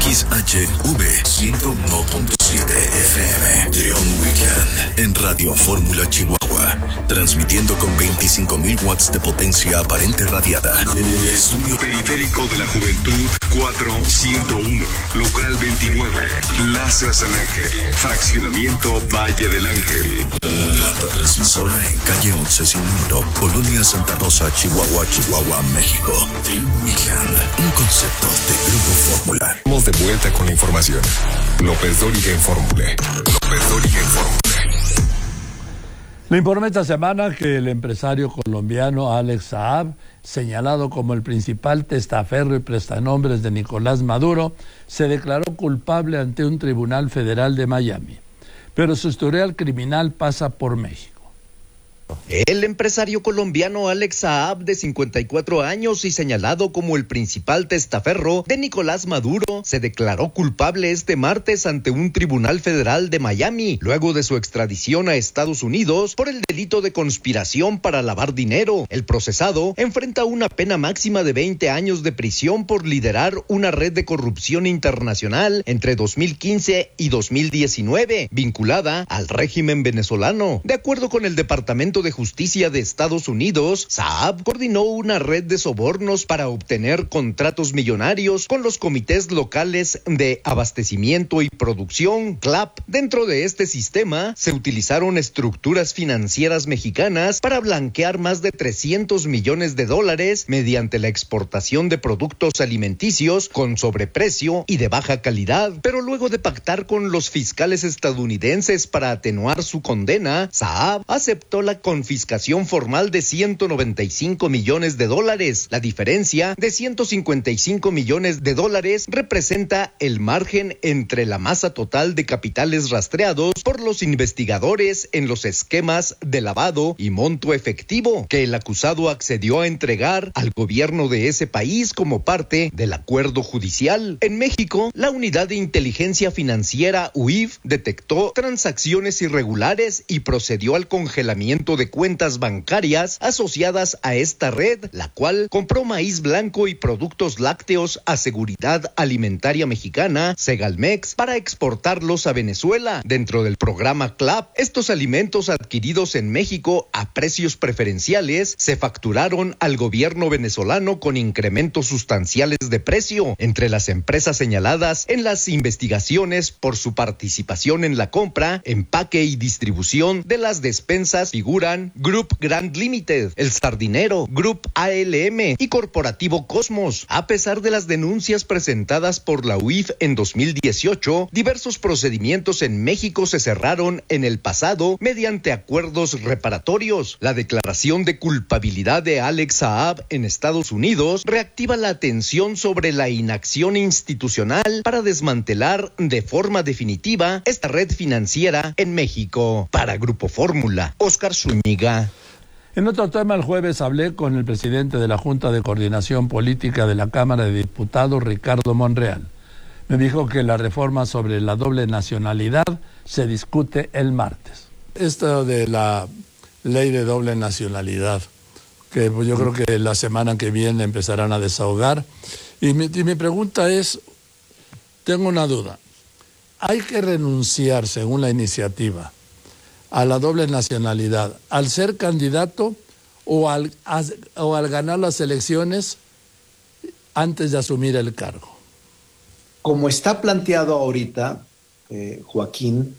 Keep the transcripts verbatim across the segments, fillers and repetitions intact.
X H V ciento uno punto siete F M. León Weekend en Radio Fórmula Chihuahua, transmitiendo con veinticinco mil watts de potencia aparente radiada. Estudio Periférico de la Juventud cuatro ciento uno, local veintinueve, Plaza San Ángel, fraccionamiento Valle del Ángel. La transmisora en calle once sin número, Colonia Santa Rosa, Chihuahua, Chihuahua, México. León Weekend, un concepto de Grupo Fórmula. Estamos de vuelta con la información. López Dóriga en Fórmula. López Dóriga en Fórmula. Le informé esta semana que el empresario colombiano Alex Saab, señalado como el principal testaferro y prestanombres de Nicolás Maduro, se declaró culpable ante un tribunal federal de Miami. Pero su historial criminal pasa por México. El empresario colombiano Alex Saab, de cincuenta y cuatro años y señalado como el principal testaferro de Nicolás Maduro, se declaró culpable este martes ante un tribunal federal de Miami, luego de su extradición a Estados Unidos por el delito de conspiración para lavar dinero. El procesado enfrenta una pena máxima de veinte años de prisión por liderar una red de corrupción internacional entre dos mil quince y dos mil diecinueve, vinculada al régimen venezolano. De acuerdo con el Departamento de Justicia de Estados Unidos, Saab coordinó una red de sobornos para obtener contratos millonarios con los comités locales de abastecimiento y producción, C L A P. Dentro de este sistema, se utilizaron estructuras financieras mexicanas para blanquear más de trescientos millones de dólares mediante la exportación de productos alimenticios con sobreprecio y de baja calidad. Pero luego de pactar con los fiscales estadounidenses para atenuar su condena, Saab aceptó la confiscación formal de ciento noventa y cinco millones de dólares. La diferencia de ciento cincuenta y cinco millones de dólares representa el margen entre la masa total de capitales rastreados por los investigadores en los esquemas de lavado y monto efectivo que el acusado accedió a entregar al gobierno de ese país como parte del acuerdo judicial. En México, la Unidad de Inteligencia Financiera U I F detectó transacciones irregulares y procedió al congelamiento de cuentas bancarias asociadas a esta red, la cual compró maíz blanco y productos lácteos a Seguridad Alimentaria Mexicana, Segalmex, para exportarlos a Venezuela. Dentro del programa C L A P, estos alimentos adquiridos en México a precios preferenciales se facturaron al gobierno venezolano con incrementos sustanciales de precio. Entre las empresas señaladas en las investigaciones por su participación en la compra, empaque y distribución de las despensas figuran Group Grand Limited, El Sardinero, Group A L M y Corporativo Cosmos. A pesar de las denuncias presentadas por la U I F en dos mil dieciocho, diversos procedimientos en México se cerraron en el pasado mediante acuerdos reparatorios. La declaración de culpabilidad de Alex Saab en Estados Unidos reactiva la atención sobre la inacción institucional para desmantelar de forma definitiva esta red financiera en México. Para Grupo Fórmula, Oscar Zúñiga. En otro tema, el jueves hablé con el presidente de la Junta de Coordinación Política de la Cámara de Diputados, Ricardo Monreal. Me dijo que la reforma sobre la doble nacionalidad se discute el martes. Esto de la ley de doble nacionalidad, que pues yo creo que la semana que viene empezarán a desahogar. Y mi, y mi pregunta es, tengo una duda. ¿Hay que renunciar, según la iniciativa, a la doble nacionalidad al ser candidato o al, a, o al ganar las elecciones antes de asumir el cargo? Como está planteado ahorita, eh, Joaquín,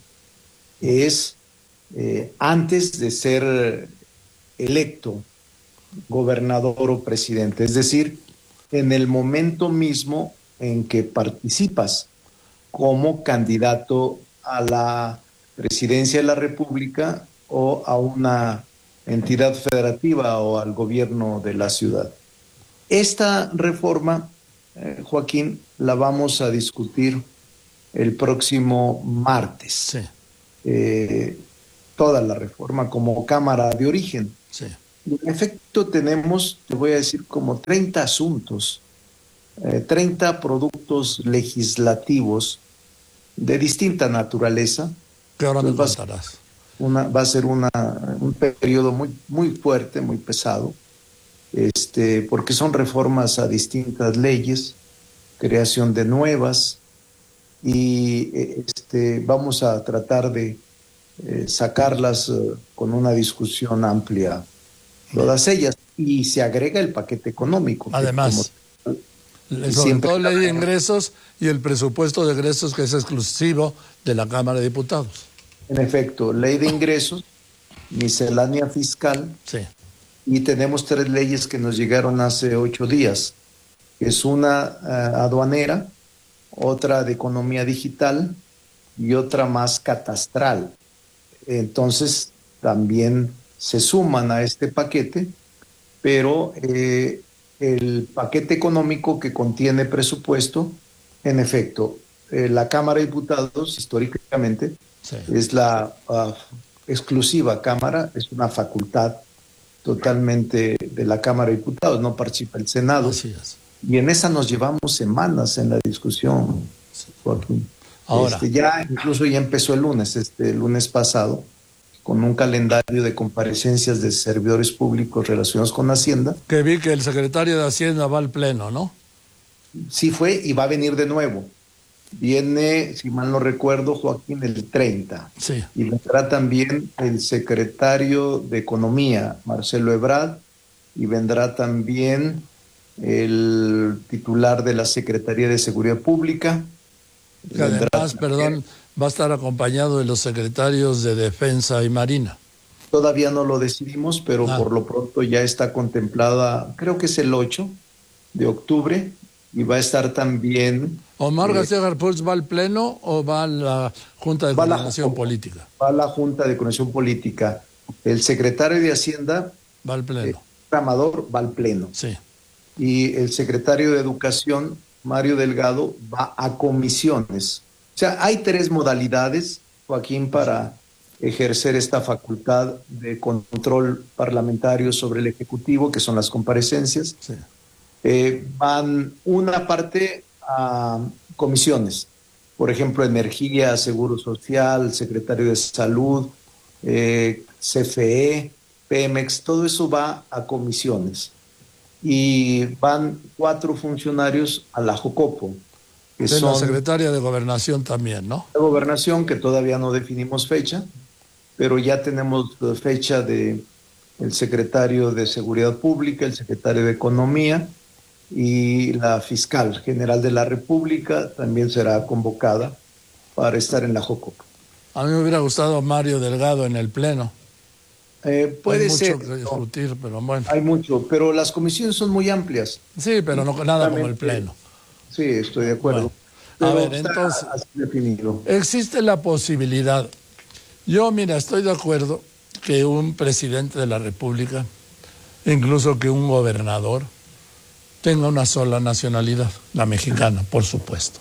es eh, antes de ser electo gobernador o presidente, es decir, en el momento mismo en que participas como candidato a la presidencia de la República o a una entidad federativa o al gobierno de la ciudad. Esta reforma, eh, Joaquín, la vamos a discutir el próximo martes. Sí. Eh, toda la reforma como Cámara de Origen. Sí. Y en efecto tenemos, te voy a decir, como treinta asuntos, eh, treinta productos legislativos de distinta naturaleza. ¿Qué ahora me Entonces, contarás? Una, va a ser una, un periodo muy, muy fuerte, muy pesado, este, porque son reformas a distintas leyes, creación de nuevas, y este, vamos a tratar de eh, sacarlas eh, con una discusión amplia, todas ellas, y se agrega el paquete económico. Además, como, sobre siempre todo ley de ingresos y el presupuesto de egresos, que es exclusivo de la Cámara de Diputados. En efecto, ley de ingresos, miscelánea fiscal, sí. Y tenemos tres leyes que nos llegaron hace ocho días, que es una uh, aduanera, otra de economía digital y otra más catastral. Entonces, también se suman a este paquete, pero eh, el paquete económico que contiene presupuesto, en efecto, eh, la Cámara de Diputados, históricamente, sí. es la uh, exclusiva Cámara, es una facultad totalmente de la Cámara de Diputados, no participa el Senado. Así es. Y en esa nos llevamos semanas en la discusión, Joaquín. Ahora. Este, ya incluso ya empezó el lunes, este el lunes pasado, con un calendario de comparecencias de servidores públicos relacionados con Hacienda. Que vi que el secretario de Hacienda va al pleno, ¿no? Sí fue y va a venir de nuevo. Viene, si mal no recuerdo, Joaquín, el treinta. Sí. Y vendrá también el secretario de Economía, Marcelo Ebrard, y vendrá también el titular de la Secretaría de Seguridad Pública. Que además, perdón, va a estar acompañado de los secretarios de Defensa y Marina. Todavía no lo decidimos, pero ah. por lo pronto ya está contemplada, creo que es el ocho de octubre, y va a estar también... ¿Omar eh, García Harfuch va al Pleno o va a la Junta de Coordinación la, Política? Va a la Junta de Coordinación Política. El secretario de Hacienda... Va al Pleno. Eh, Amador va al Pleno. Sí. Y el secretario de Educación, Mario Delgado, va a comisiones. O sea, hay tres modalidades, Joaquín, para ejercer esta facultad de control parlamentario sobre el Ejecutivo, que son las comparecencias. Sí. Eh, van una parte a comisiones, por ejemplo, Energía, Seguro Social, Secretario de Salud, eh, C F E, Pemex, todo eso va a comisiones. Y van cuatro funcionarios a la Jocopo. Que de son la Secretaria de Gobernación también, ¿no? De Gobernación, que todavía no definimos fecha, pero ya tenemos fecha de el secretario de Seguridad Pública, el secretario de Economía y la fiscal general de la República también será convocada para estar en la Jocopo. A mí me hubiera gustado Mario Delgado en el Pleno. Eh, puede hay ser. Mucho que discutir, pero bueno. Hay mucho, pero las comisiones son muy amplias. Sí, pero no nada como el Pleno. Sí, estoy de acuerdo. Bueno, a pero ver, entonces, así definido. Existe la posibilidad. Yo, mira, estoy de acuerdo que un presidente de la República, incluso que un gobernador, tenga una sola nacionalidad, la mexicana, por supuesto.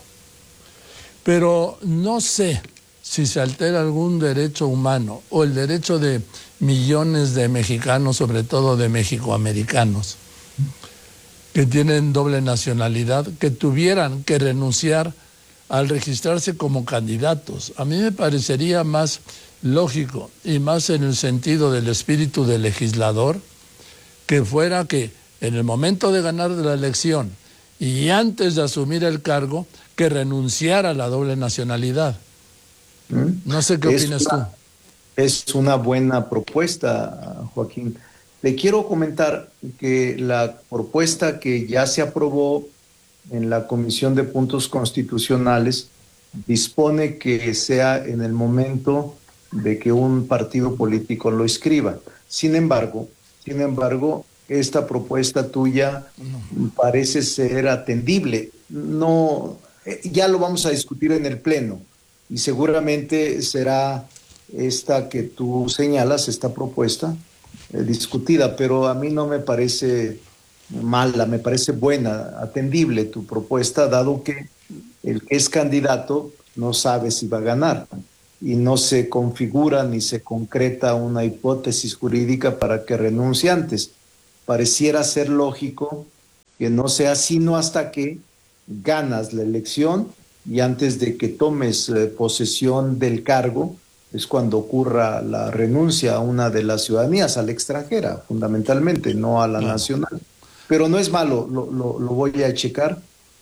Pero no sé si se altera algún derecho humano o el derecho de millones de mexicanos, sobre todo de mexicoamericanos, que tienen doble nacionalidad, que tuvieran que renunciar al registrarse como candidatos. A mí me parecería más lógico y más en el sentido del espíritu del legislador que fuera que en el momento de ganar la elección y antes de asumir el cargo, que renunciara a la doble nacionalidad. No sé qué es opinas una, tú. Es una buena propuesta, Joaquín. Le quiero comentar que la propuesta que ya se aprobó en la Comisión de Puntos Constitucionales dispone que sea en el momento de que un partido político lo inscriba. Sin embargo, sin embargo, esta propuesta tuya no. parece ser atendible. No, ya lo vamos a discutir en el Pleno y seguramente será esta que tú señalas, esta propuesta eh, discutida, pero a mí no me parece mala, me parece buena, atendible tu propuesta, dado que el que es candidato no sabe si va a ganar y no se configura ni se concreta una hipótesis jurídica para que renuncie antes. Pareciera ser lógico que no sea sino hasta que ganas la elección y antes de que tomes eh, posesión del cargo es cuando ocurra la renuncia a una de las ciudadanías, a la extranjera, fundamentalmente, no a la nacional. Pero no es malo, lo, lo, lo voy a checar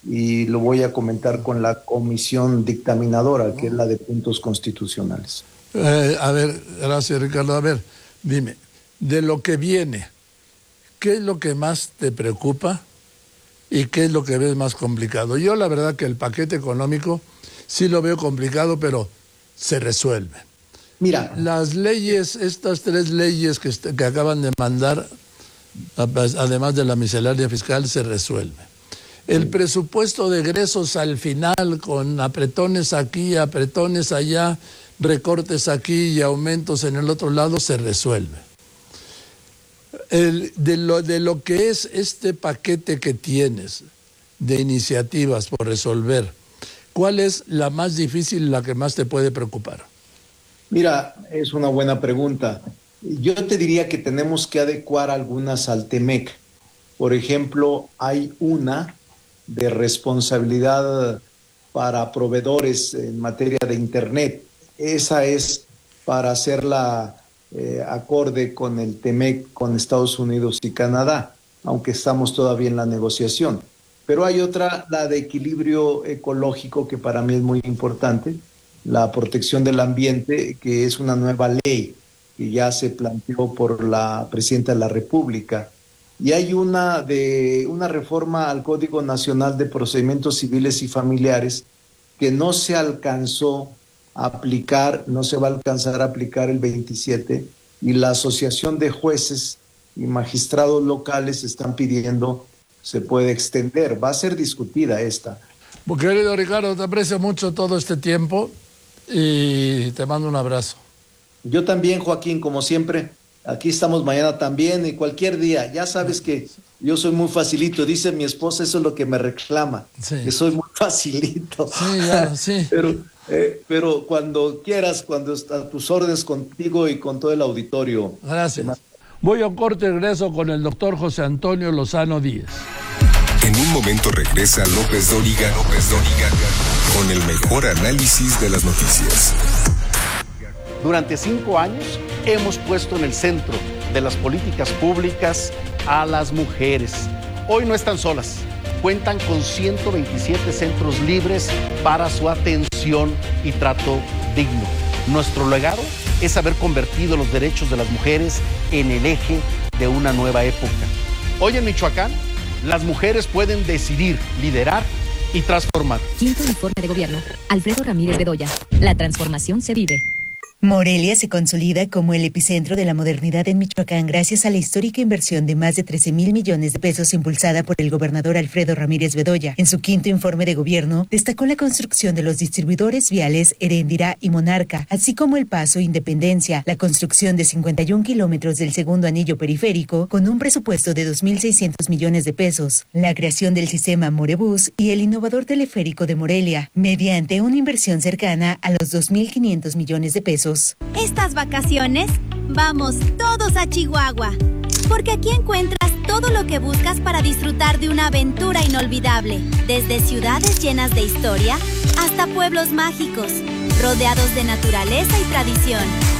y lo voy a comentar con la comisión dictaminadora, que es la de puntos constitucionales. Eh, a ver, gracias Ricardo. A ver, dime, de lo que viene, ¿qué es lo que más te preocupa y qué es lo que ves más complicado? Yo la verdad que el paquete económico sí lo veo complicado, pero se resuelve. Mira, las leyes, estas tres leyes que, que acaban de mandar, además de la miscelánea fiscal, se resuelve. El presupuesto de egresos al final, con apretones aquí, apretones allá, recortes aquí y aumentos en el otro lado, se resuelve. El, de, lo, de lo que es este paquete que tienes de iniciativas por resolver, ¿cuál es la más difícil y la que más te puede preocupar? Mira, es una buena pregunta. Yo te diría que tenemos que adecuar algunas al TEMEC. Por ejemplo, hay una de responsabilidad para proveedores en materia de Internet. Esa es para hacerla eh, acorde con el TEMEC, con Estados Unidos y Canadá, aunque estamos todavía en la negociación. Pero hay otra, la de equilibrio ecológico, que para mí es muy importante, la protección del ambiente, que es una nueva ley que ya se planteó por la Presidenta de la República. Y hay una de una reforma al Código Nacional de Procedimientos Civiles y Familiares que no se alcanzó a aplicar, no se va a alcanzar a aplicar el veintisiete, y la Asociación de Jueces y Magistrados Locales están pidiendo se puede extender. Va a ser discutida esta. Querido Ricardo, te aprecio mucho todo este tiempo y te mando un abrazo. Yo también, Joaquín, como siempre. Aquí estamos mañana también y cualquier día. Ya sabes que yo soy muy facilito. Dice mi esposa, eso es lo que me reclama, sí, que soy muy facilito. Sí, ya, sí. pero, eh, pero cuando quieras, cuando a tus órdenes contigo y con todo el auditorio. Gracias. Voy a un corte y regreso con el doctor José Antonio Lozano Díez. En un momento regresa López Dóriga, López Dóriga, con el mejor análisis de las noticias. Durante cinco años hemos puesto en el centro de las políticas públicas a las mujeres. Hoy no están solas, cuentan con ciento veintisiete centros libres para su atención y trato digno. Nuestro legado es haber convertido los derechos de las mujeres en el eje de una nueva época. Hoy en Michoacán, las mujeres pueden decidir, liderar y transformar. Quinto informe de gobierno. Alfredo Ramírez Bedoya. La transformación se vive. Morelia se consolida como el epicentro de la modernidad en Michoacán gracias a la histórica inversión de más de trece mil millones de pesos impulsada por el gobernador Alfredo Ramírez Bedoya. En su quinto informe de gobierno, destacó la construcción de los distribuidores viales Heréndira y Monarca, así como el Paso Independencia, la construcción de cincuenta y un kilómetros del segundo anillo periférico con un presupuesto de dos mil seiscientos millones de pesos, la creación del sistema Morebús y el innovador teleférico de Morelia, mediante una inversión cercana a los dos mil quinientos millones de pesos. Estas vacaciones, vamos todos a Chihuahua, porque aquí encuentras todo lo que buscas para disfrutar de una aventura inolvidable, desde ciudades llenas de historia hasta pueblos mágicos, rodeados de naturaleza y tradición.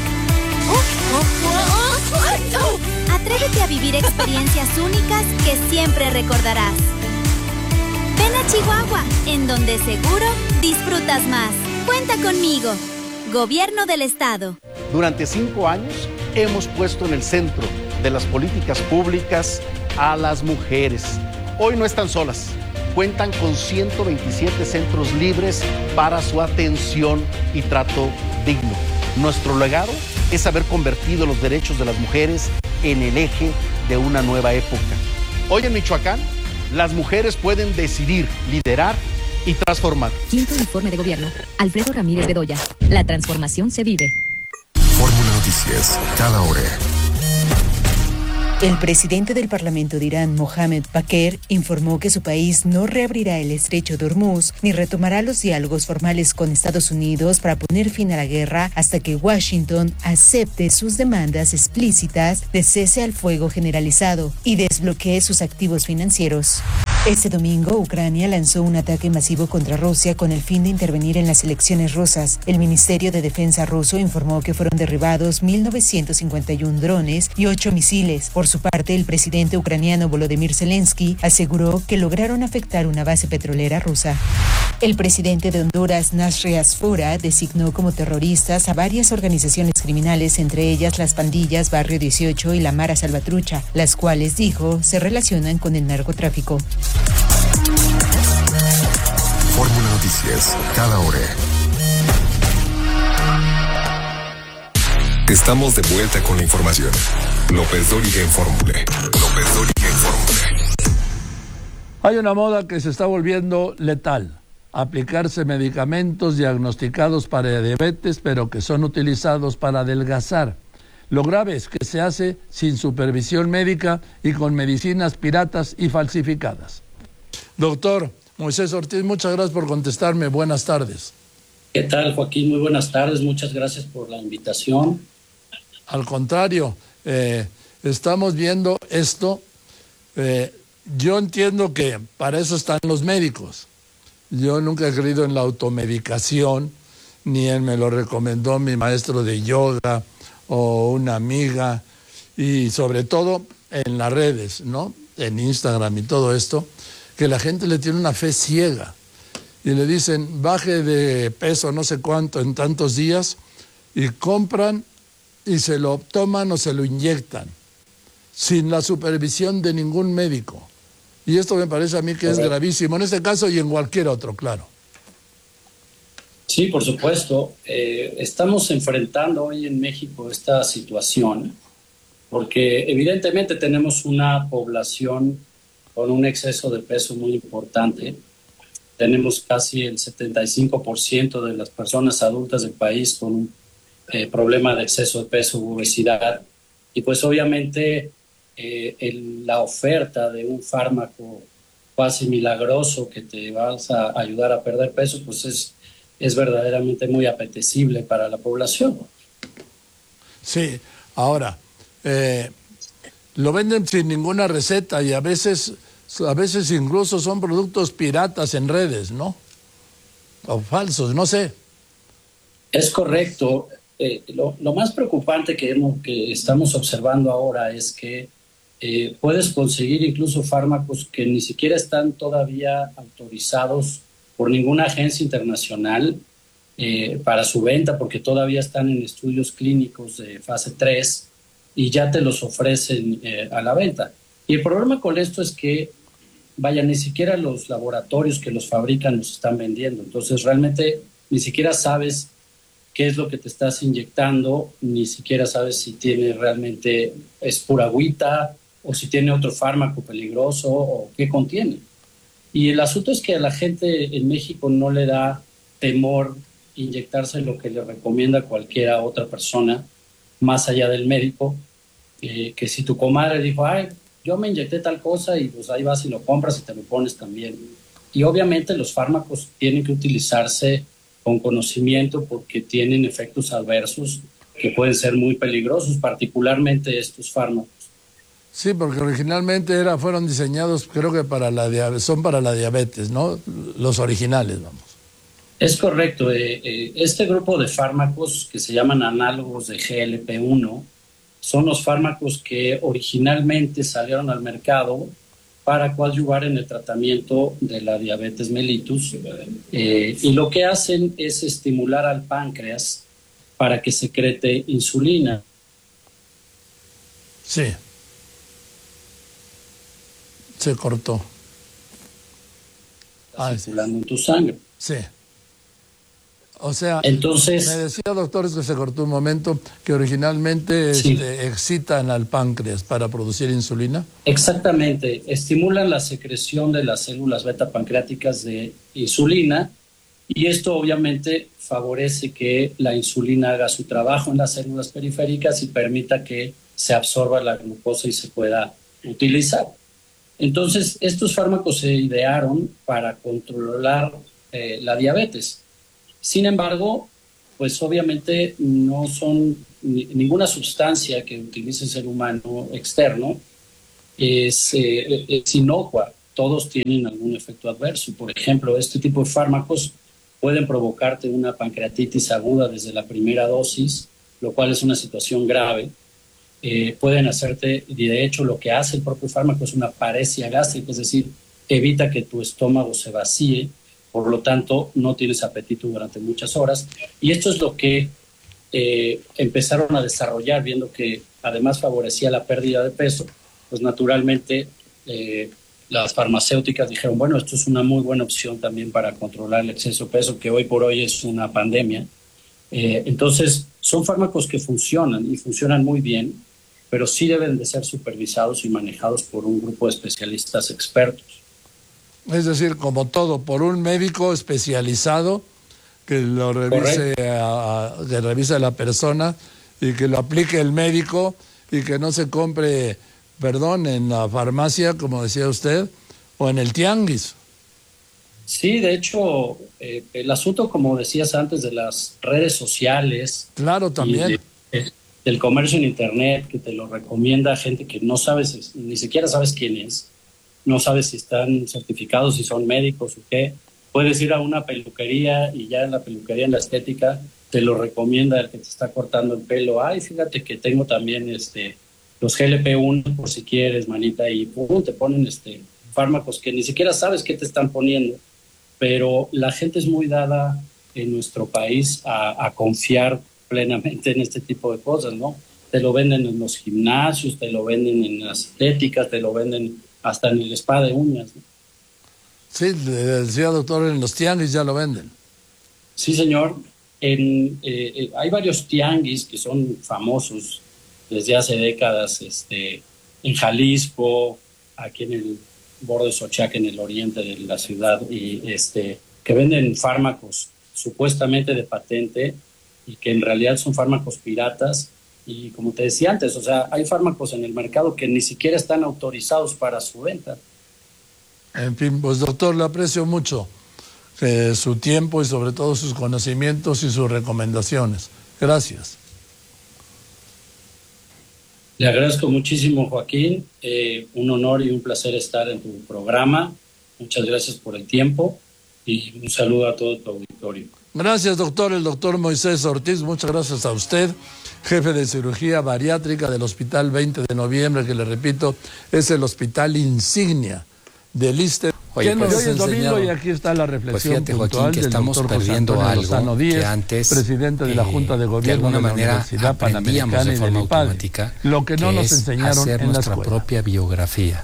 Atrévete a vivir experiencias únicas que siempre recordarás. Ven a Chihuahua, en donde seguro disfrutas más. Cuenta conmigo. Gobierno del Estado. Durante cinco años hemos puesto en el centro de las políticas públicas a las mujeres. Hoy no están solas, cuentan con ciento veintisiete centros libres para su atención y trato digno. Nuestro legado es haber convertido los derechos de las mujeres en el eje de una nueva época. Hoy en Michoacán, las mujeres pueden decidir, liderar y transformar. Quinto informe de gobierno. Alfredo Ramírez Bedoya. La transformación se vive. Fórmula Noticias, cada hora. El presidente del Parlamento de Irán, Mohamed Bakr, informó que su país no reabrirá el estrecho de Hormuz ni retomará los diálogos formales con Estados Unidos para poner fin a la guerra hasta que Washington acepte sus demandas explícitas de cese al fuego generalizado y desbloquee sus activos financieros. Este domingo, Ucrania lanzó un ataque masivo contra Rusia con el fin de intervenir en las elecciones rusas. El Ministerio de Defensa ruso informó que fueron derribados mil novecientos cincuenta y uno drones y ocho misiles. Por su parte, el presidente ucraniano Volodymyr Zelensky aseguró que lograron afectar una base petrolera rusa. El presidente de Honduras, Nasri Asfura, designó como terroristas a varias organizaciones criminales, entre ellas las pandillas Barrio dieciocho y la Mara Salvatrucha, las cuales, dijo, se relacionan con el narcotráfico. Fórmula Noticias, cada hora. Estamos de vuelta con la información. López Dóriga en Fórmula. López Dóriga en Fórmula. Hay una moda que se está volviendo letal. Aplicarse medicamentos diagnosticados para diabetes, pero que son utilizados para adelgazar. Lo grave es que se hace sin supervisión médica y con medicinas piratas y falsificadas. Doctor Moisés Ortiz, muchas gracias por contestarme. Buenas tardes. ¿Qué tal, Joaquín? Muy buenas tardes. Muchas gracias por la invitación. Al contrario, eh, estamos viendo esto. Eh, yo entiendo que para eso están los médicos. Yo nunca he creído en la automedicación, ni en me lo recomendó mi maestro de yoga o una amiga, y sobre todo en las redes, ¿no? En Instagram y todo esto, que la gente le tiene una fe ciega y le dicen baje de peso no sé cuánto en tantos días y compran y se lo toman o se lo inyectan sin la supervisión de ningún médico. Y esto me parece a mí que es gravísimo en este caso y en cualquier otro, claro. Sí, por supuesto. Eh, estamos enfrentando hoy en México esta situación porque evidentemente tenemos una población con un exceso de peso muy importante. Tenemos casi el setenta y cinco por ciento de las personas adultas del país con un eh, problema de exceso de peso u obesidad. Y pues obviamente eh, el, la oferta de un fármaco casi milagroso que te vas a ayudar a perder peso, pues es, es verdaderamente muy apetecible para la población. Sí, ahora, eh, lo venden sin ninguna receta y a veces, a veces incluso son productos piratas en redes, ¿no? O falsos, no sé. Es correcto. Eh, lo, lo más preocupante que, hemos, que estamos observando ahora es que eh, puedes conseguir incluso fármacos que ni siquiera están todavía autorizados por ninguna agencia internacional eh, para su venta, porque todavía están en estudios clínicos de fase tres y ya te los ofrecen eh, a la venta. Y el problema con esto es que, vaya, ni siquiera los laboratorios que los fabrican los están vendiendo. Entonces, realmente ni siquiera sabes qué es lo que te estás inyectando, ni siquiera sabes si tiene realmente, es pura agüita, o si tiene otro fármaco peligroso, o qué contiene. Y el asunto es que a la gente en México no le da temor inyectarse lo que le recomienda cualquiera otra persona, más allá del médico, eh, que si tu comadre dijo, ay, yo me inyecté tal cosa, y pues ahí vas y lo compras y te lo pones también. Y obviamente los fármacos tienen que utilizarse con conocimiento porque tienen efectos adversos que pueden ser muy peligrosos, particularmente estos fármacos. Sí, porque originalmente era, fueron diseñados, creo que para la diabetes, son para la diabetes, ¿no? Los originales, vamos. Es correcto. Eh, eh, este grupo de fármacos que se llaman análogos de G L P uno son los fármacos que originalmente salieron al mercado para coadyuvar en el tratamiento de la diabetes mellitus, eh, y lo que hacen es estimular al páncreas para que secrete insulina. Sí. Se cortó. Está circulando en tu sangre. Sí. O sea, entonces, me decía, doctor, que se cortó un momento, que originalmente sí. este, excitan al páncreas para producir insulina. Exactamente, estimulan la secreción de las células beta pancreáticas de insulina, y esto obviamente favorece que la insulina haga su trabajo en las células periféricas y permita que se absorba la glucosa y se pueda utilizar. Entonces, estos fármacos se idearon para controlar eh, la diabetes. Sin embargo, pues obviamente no son ni, ninguna sustancia que utilice el ser humano externo es, eh, es inocua. todos tienen algún efecto adverso. Por ejemplo, este tipo de fármacos pueden provocarte una pancreatitis aguda desde la primera dosis, lo cual es una situación grave. Eh, pueden hacerte, y de hecho lo que hace el propio fármaco es una paresia gástrica, es decir, evita que tu estómago se vacíe, por lo tanto no tienes apetito durante muchas horas. Y esto es lo que eh, empezaron a desarrollar, viendo que además favorecía la pérdida de peso, pues naturalmente eh, las farmacéuticas dijeron, bueno, esto es una muy buena opción también para controlar el exceso de peso, que hoy por hoy es una pandemia. Eh, entonces, son fármacos que funcionan y funcionan muy bien, pero sí deben de ser supervisados y manejados por un grupo de especialistas expertos. Es decir, como todo, por un médico especializado que lo revise, a, a, que revise a la persona y que lo aplique el médico y que no se compre, perdón, en la farmacia, como decía usted, o en el tianguis. Sí, de hecho, eh, el asunto, como decías antes, de las redes sociales. Claro, también. Y de, eh, del comercio en Internet, que te lo recomienda gente que no sabes, ni siquiera sabes quién es, no sabes si están certificados, si son médicos o qué. Puedes ir a una peluquería y ya en la peluquería, en la estética, te lo recomienda el que te está cortando el pelo. Ay, fíjate que tengo también este los G L P uno por si quieres, manita, y pum, te ponen este fármacos que ni siquiera sabes qué te están poniendo. Pero la gente es muy dada en nuestro país a, a confiar plenamente en este tipo de cosas, ¿no? Te lo venden en los gimnasios, te lo venden en las estéticas, te lo venden hasta en el spa de uñas, ¿no? Sí, decía doctor, en los tianguis ya lo venden. Sí, señor. En, eh, eh, hay varios tianguis que son famosos desde hace décadas, este, en Jalisco, aquí en el borde de Xochiaca, en el oriente de la ciudad, y este, que venden fármacos supuestamente de patente y que en realidad son fármacos piratas. Y como te decía antes, o sea, hay fármacos en el mercado que ni siquiera están autorizados para su venta. En fin, pues doctor, le aprecio mucho eh, su tiempo y sobre todo sus conocimientos y sus recomendaciones. Gracias. Le agradezco muchísimo, Joaquín. Eh, un honor y un placer estar en tu programa. Muchas gracias por el tiempo y un saludo a todo tu auditorio. Gracias, doctor. El doctor Moisés Ortiz, muchas gracias a usted, jefe de cirugía bariátrica del Hospital veinte de noviembre, que le repito, es el hospital insignia del ISSSTE. Oye, que pues, nos es domingo y aquí está la reflexión pues fíjate, puntual Joaquín, que del estamos doctor perdiendo José algo Lozano Díez, que antes, presidente de la Junta de Gobierno de, de la manera Universidad Panamericana de forma y del IPADE, automática, lo que no que nos es enseñaron hacer en la nuestra escuela. propia biografía.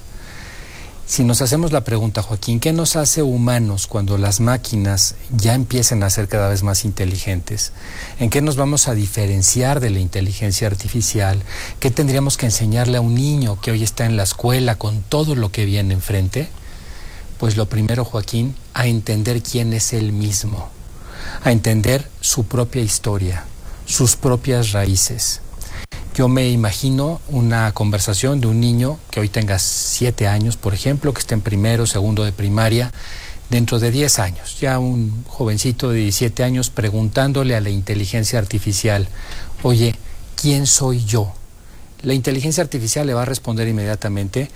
Si nos hacemos la pregunta, Joaquín, ¿qué nos hace humanos cuando las máquinas ya empiecen a ser cada vez más inteligentes? ¿En qué nos vamos a diferenciar de la inteligencia artificial? ¿Qué tendríamos que enseñarle a un niño que hoy está en la escuela con todo lo que viene enfrente? Pues lo primero, Joaquín, a entender quién es él mismo, a entender su propia historia, sus propias raíces. Yo me imagino una conversación de un niño que hoy tenga siete años, por ejemplo, que esté en primero, segundo de primaria, dentro de diez años, ya un jovencito de diecisiete años preguntándole a la inteligencia artificial, oye, ¿quién soy yo? La inteligencia artificial le va a responder inmediatamente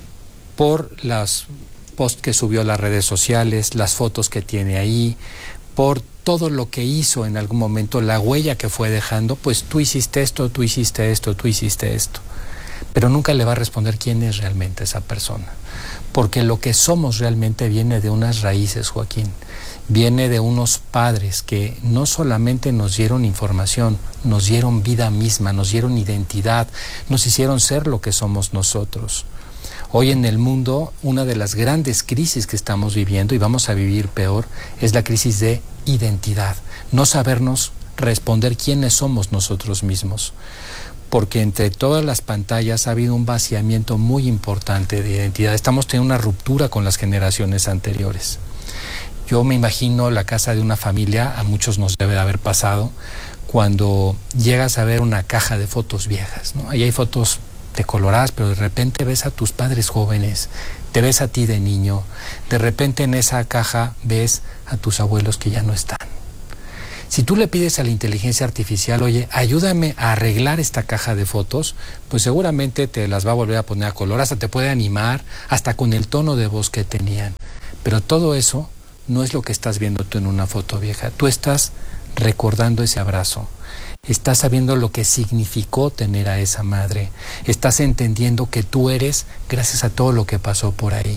por las posts que subió a las redes sociales, las fotos que tiene ahí, por todo lo que hizo en algún momento, la huella que fue dejando, pues tú hiciste esto, tú hiciste esto, tú hiciste esto. Pero nunca le va a responder quién es realmente esa persona. Porque lo que somos realmente viene de unas raíces, Joaquín. Viene de unos padres que no solamente nos dieron información, nos dieron vida misma, nos dieron identidad, nos hicieron ser lo que somos nosotros. Hoy en el mundo, una de las grandes crisis que estamos viviendo, y vamos a vivir peor, es la crisis de identidad. No sabernos responder quiénes somos nosotros mismos. Porque entre todas las pantallas ha habido un vaciamiento muy importante de identidad. Estamos teniendo una ruptura con las generaciones anteriores. Yo me imagino la casa de una familia, a muchos nos debe de haber pasado, cuando llegas a ver una caja de fotos viejas, ¿no? Ahí hay fotos decoloradas, pero de repente ves a tus padres jóvenes, te ves a ti de niño, de repente en esa caja ves a tus abuelos que ya no están. Si tú le pides a la inteligencia artificial, oye, ayúdame a arreglar esta caja de fotos, pues seguramente te las va a volver a poner a color, hasta te puede animar, hasta con el tono de voz que tenían. Pero todo eso no es lo que estás viendo tú en una foto vieja. Tú estás recordando ese abrazo. Estás sabiendo lo que significó tener a esa madre. Estás entendiendo que tú eres gracias a todo lo que pasó por ahí.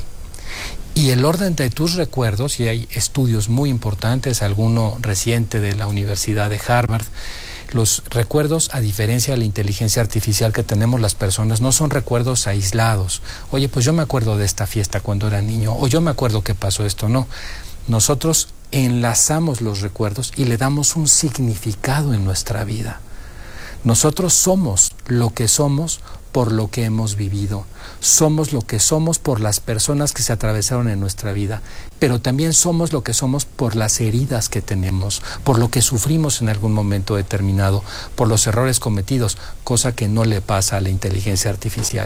Y el orden de tus recuerdos, y hay estudios muy importantes, alguno reciente de la Universidad de Harvard, los recuerdos, a diferencia de la inteligencia artificial que tenemos las personas, no son recuerdos aislados. Oye, pues yo me acuerdo de esta fiesta cuando era niño, o yo me acuerdo que pasó esto. No, nosotros enlazamos los recuerdos y le damos un significado en nuestra vida. Nosotros somos lo que somos por lo que hemos vivido. Somos lo que somos por las personas que se atravesaron en nuestra vida, pero también somos lo que somos por las heridas que tenemos, por lo que sufrimos en algún momento determinado, por los errores cometidos, cosa que no le pasa a la inteligencia artificial.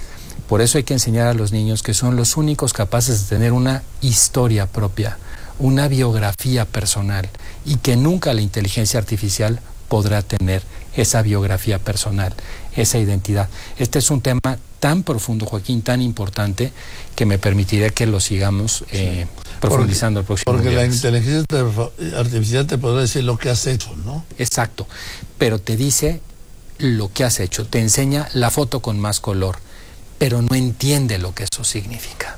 Por eso hay que enseñar a los niños que son los únicos capaces de tener una historia propia, una biografía personal, y que nunca la inteligencia artificial podrá tener esa biografía personal, esa identidad. Este es un tema tan profundo, Joaquín, tan importante, que me permitiré que lo sigamos eh, sí. profundizando porque, el próximo Porque viernes. La inteligencia artificial te podrá decir lo que has hecho, ¿no? Exacto, pero te dice lo que has hecho, te enseña la foto con más color, pero no entiende lo que eso significa.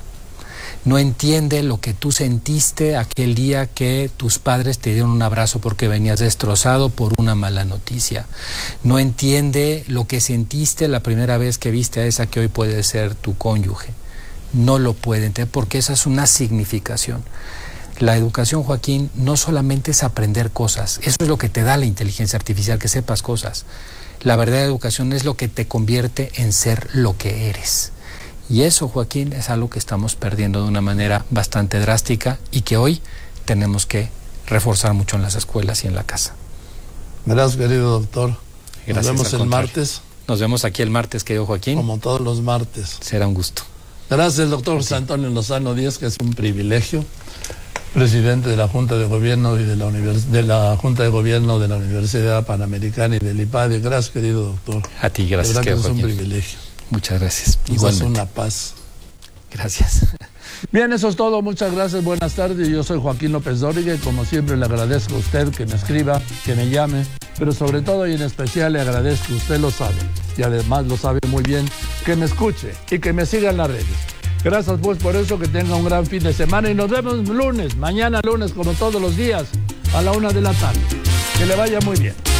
No entiende lo que tú sentiste aquel día que tus padres te dieron un abrazo porque venías destrozado por una mala noticia. No entiende lo que sentiste la primera vez que viste a esa que hoy puede ser tu cónyuge. No lo puede entender porque esa es una significación. La educación, Joaquín, no solamente es aprender cosas. Eso es lo que te da la inteligencia artificial, que sepas cosas. La verdadera educación es lo que te convierte en ser lo que eres. Y eso, Joaquín, es algo que estamos perdiendo de una manera bastante drástica y que hoy tenemos que reforzar mucho en las escuelas y en la casa. Gracias, querido doctor. Gracias. Nos vemos el el martes. Nos vemos aquí el martes, querido Joaquín. Como todos los martes. Será un gusto. Gracias, doctor José Antonio Lozano Díaz, que es un privilegio. Presidente de la Junta de Gobierno y de la, univers de la Junta de Gobierno de la Universidad Panamericana y del I P A D E. Gracias, querido doctor. A ti, gracias. Que es Joaquín. un privilegio. Muchas gracias. Nos Igualmente. una paz. Gracias. Bien, eso es todo. Muchas gracias. Buenas tardes. Yo soy Joaquín López Dóriga y como siempre le agradezco a usted que me escriba, que me llame, pero sobre todo y en especial le agradezco, usted lo sabe, y además lo sabe muy bien, que me escuche y que me siga en las redes. Gracias pues por eso, que tenga un gran fin de semana y nos vemos lunes, mañana lunes como todos los días a la una de la tarde. Que le vaya muy bien.